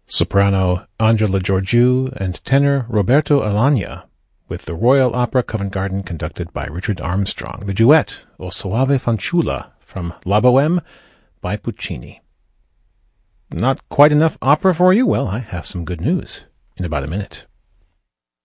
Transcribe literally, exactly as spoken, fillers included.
soprano Angela Georgiou, and tenor Roberto Alagna, with the Royal Opera Covent Garden conducted by Richard Armstrong. The duet, O Soave Fanciulla, from La Boheme by Puccini. Not quite enough opera for you? Well, I have some good news in about a minute.